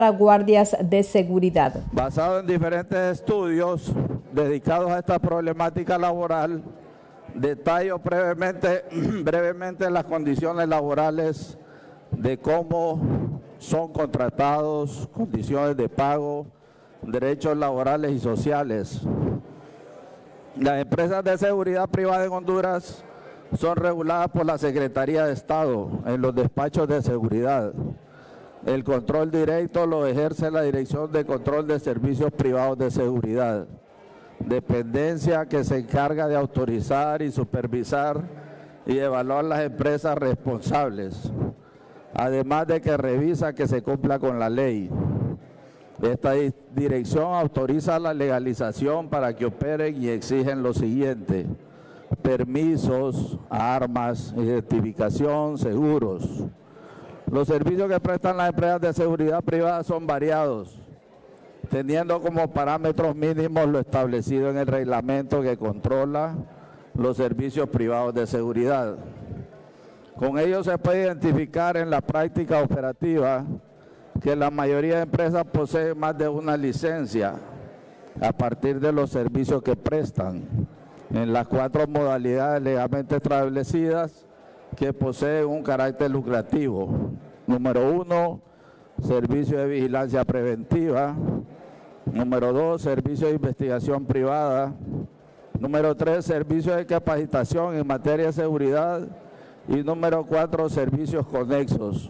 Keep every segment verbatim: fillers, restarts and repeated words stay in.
guardias de seguridad. Basado en diferentes estudios dedicados a esta problemática laboral, detallo brevemente, brevemente las condiciones laborales de cómo son contratados, condiciones de pago, derechos laborales y sociales. Las empresas de seguridad privada en Honduras son reguladas por la Secretaría de Estado en los despachos de seguridad. El control directo lo ejerce la Dirección de Control de Servicios Privados de Seguridad, dependencia que se encarga de autorizar y supervisar y evaluar las empresas responsables, además de que revisa que se cumpla con la ley. Esta dirección autoriza la legalización para que operen y exigen lo siguiente: permisos, armas, identificación, seguros. Los servicios que prestan las empresas de seguridad privada son variados, teniendo como parámetros mínimos lo establecido en el reglamento que controla los servicios privados de seguridad. Con ello se puede identificar en la práctica operativa que la mayoría de empresas poseen más de una licencia a partir de los servicios que prestan en las cuatro modalidades legalmente establecidas que poseen un carácter lucrativo. Número uno, servicio de vigilancia preventiva. Número dos, servicio de investigación privada. Número tres, servicio de capacitación en materia de seguridad. Y número cuatro, servicios conexos.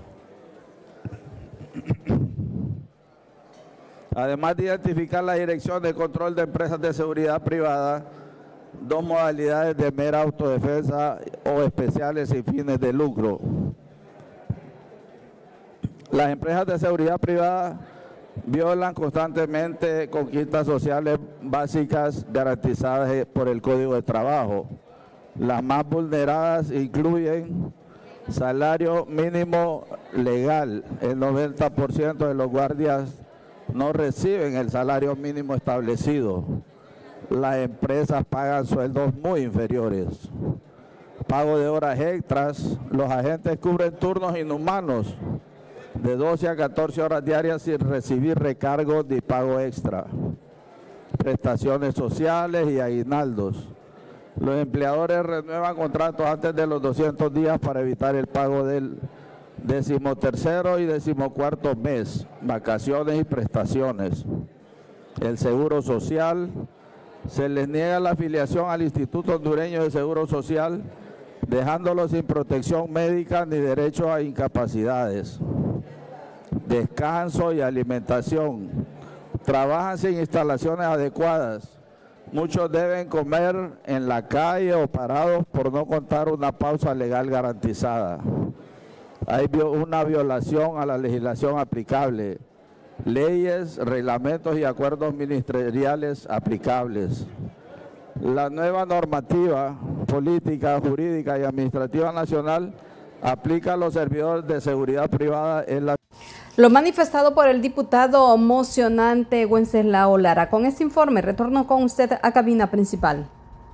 Además de identificar la Dirección de Control de Empresas de Seguridad Privada, dos modalidades de mera autodefensa o especiales sin fines de lucro. Las empresas de seguridad privada violan constantemente conquistas sociales básicas garantizadas por el Código de Trabajo. Las más vulneradas incluyen salario mínimo legal. El noventa por ciento de los guardias no reciben el salario mínimo establecido. Las empresas pagan sueldos muy inferiores. Pago de horas extras. Los agentes cubren turnos inhumanos de doce a catorce horas diarias sin recibir recargos ni pago extra. Prestaciones sociales y aguinaldos. Los empleadores renuevan contratos antes de los doscientos días para evitar el pago del decimotercero y decimocuarto mes, vacaciones y prestaciones. El seguro social. Se les niega la afiliación al Instituto Hondureño de Seguro Social, dejándolos sin protección médica ni derecho a incapacidades. Descanso y alimentación. Trabajan sin instalaciones adecuadas. Muchos deben comer en la calle o parados por no contar una pausa legal garantizada. Hay una violación a la legislación aplicable. Leyes, reglamentos y acuerdos ministeriales aplicables. La nueva normativa política, jurídica y administrativa nacional aplica a los servidores de seguridad privada en la... Lo manifestado por el diputado mocionante Wenceslao Lara. Con este informe retorno con usted a cabina principal.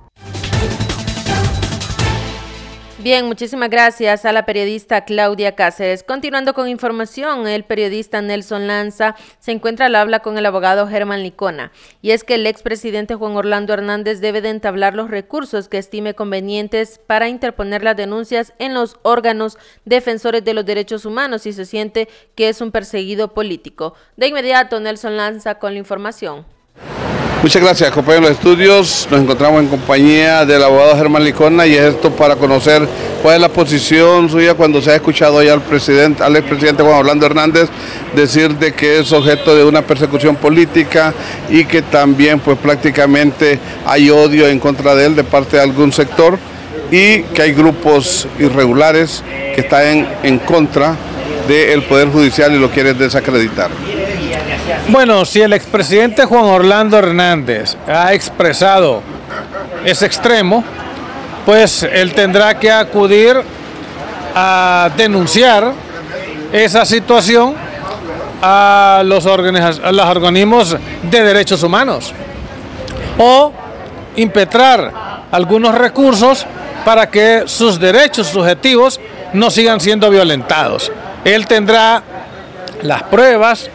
Bien, muchísimas gracias a la periodista Claudia Cáceres. Continuando con información, el periodista Nelson Lanza se encuentra al habla con el abogado Germán Licona, y es que el expresidente Juan Orlando Hernández debe de entablar los recursos que estime convenientes para interponer las denuncias en los órganos defensores de los derechos humanos si se siente que es un perseguido político. De inmediato, Nelson Lanza con la información. Muchas gracias, compañeros de estudios. Nos encontramos en compañía del abogado Germán Licona y es esto para conocer cuál es la posición suya cuando se ha escuchado ya al presidente, al expresidente Juan Orlando Hernández decir de que es objeto de una persecución política y que también pues prácticamente hay odio en contra de él de parte de algún sector y que hay grupos irregulares que están en, en contra del Poder Judicial y lo quieren desacreditar. Bueno, si el expresidente Juan Orlando Hernández ha expresado ese extremo, pues él tendrá que acudir a denunciar esa situación a los, a los organismos de derechos humanos o impetrar algunos recursos para que sus derechos subjetivos no sigan siendo violentados. Él tendrá las pruebas